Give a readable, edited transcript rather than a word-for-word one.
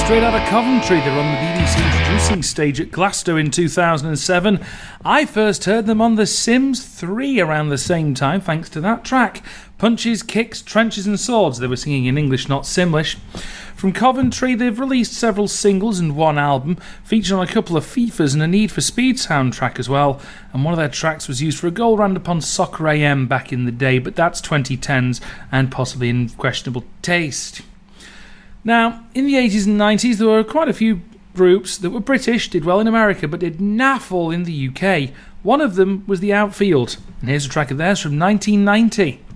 Straight out of Coventry, they're on the BBC introducing stage at Glasgow in 2007. I first heard them on The Sims 3 around the same time, thanks to that track. Punches, Kicks, Trenches and Swords. They were singing in English, not Simlish. From Coventry, they've released several singles and one album, featuring on a couple of FIFAs and a Need for Speed soundtrack as well. And one of their tracks was used for a goal round upon Soccer AM back in the day, but that's 2010s and possibly in questionable taste. Now, in the 80s and 90s, there were quite a few groups that were British, did well in America, but did naff all in the UK. One of them was The Outfield, and here's a track of theirs from 1990.